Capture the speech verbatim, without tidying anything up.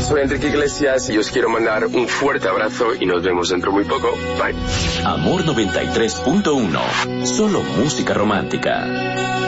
soy Enrique Iglesias y os quiero mandar un fuerte abrazo y nos vemos dentro muy poco. Bye. Amor noventa y tres punto uno. Solo música romántica.